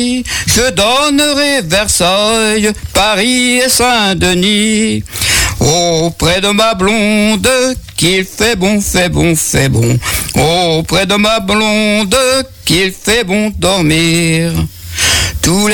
Je donnerai Versailles, Paris et Saint-Denis. Auprès de ma blonde, qu'il fait bon, fait bon, fait bon. Auprès de ma blonde, qu'il fait bon dormir. Tous les